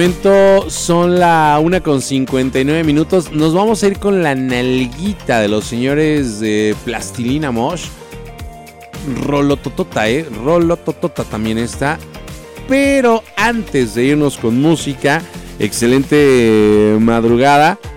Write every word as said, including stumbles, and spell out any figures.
Son la una con cincuenta y nueve minutos. Nos vamos a ir con la nalguita de los señores de Plastilina Mosh. Rolototota, eh. Rolototota también está. Pero antes de irnos con música, excelente madrugada.